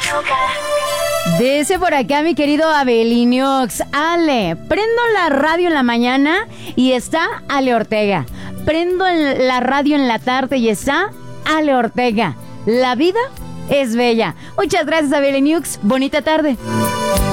Dice por acá mi querido Abeliniox: Ale, prendo la radio en la mañana y está Ale Ortega. Prendo la radio en la tarde y está Ale Ortega. La vida es bella. Muchas gracias, Abeliniox. Bonita tarde.